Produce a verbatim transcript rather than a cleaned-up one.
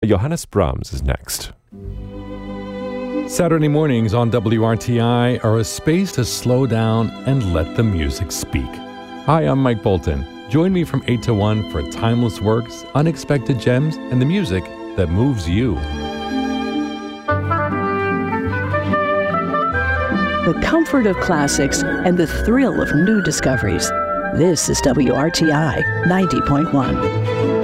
Johannes Brahms is next. Saturday mornings on W R T I are a space to slow down and let the music speak. Hi, I'm Mike Bolton. Join me from eight to one for timeless works, unexpected gems, and the music that moves you. The comfort of classics and the thrill of new discoveries. This is W R T I ninety point one.